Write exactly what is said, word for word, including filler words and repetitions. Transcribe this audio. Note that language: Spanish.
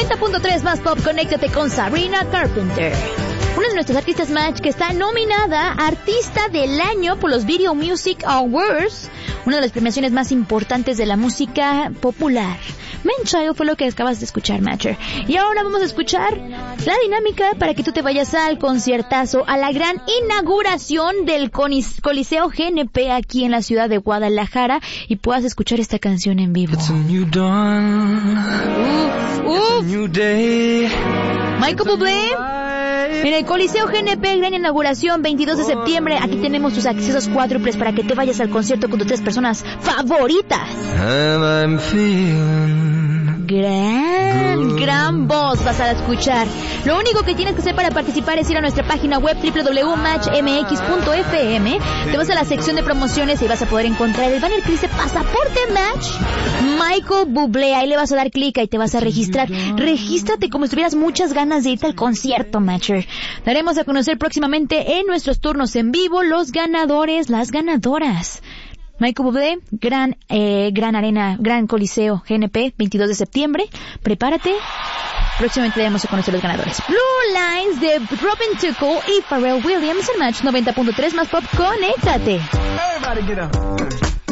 noventa punto tres más pop, conéctate con Sabrina Carpenter. Una de nuestros artistas match que está nominada Artista del Año por los Video Music Awards, una de las premiaciones más importantes de la música popular. Man-Child fue lo que acabas de escuchar, Matcher. Y ahora vamos a escuchar la dinámica para que tú te vayas al conciertazo, a la gran inauguración del Coliseo G N P aquí en la ciudad de Guadalajara y puedas escuchar esta canción en vivo. It's a new dawn. Uf, uf. New day. Michael Bublé en el Coliseo G N P, gran inauguración, veintidós de septiembre. Aquí tenemos tus accesos cuádruples para que te vayas al concierto con tus tres personas favoritas. And I'm feeling Gran, good. gran voz vas a escuchar. Lo único que tienes que hacer para participar es ir a nuestra página web doble u doble u doble u punto match m x punto f m. Te vas a la sección de promociones y vas a poder encontrar el banner que dice Pasaporte Match Michael Bublé. Ahí le vas a dar clic y te vas a registrar. Regístrate como si tuvieras muchas ganas de irte al concierto, Matcher. Daremos a conocer próximamente en nuestros turnos en vivo los ganadores, las ganadoras. Michael Bublé, gran, eh, gran arena, gran Coliseo G N P, veintidós de septiembre. Prepárate. Próximamente daremos a conocer los ganadores. Blue Lines de Robin Tuchel y Pharrell Williams en Match noventa punto tres más pop. Conéctate. Everybody get up.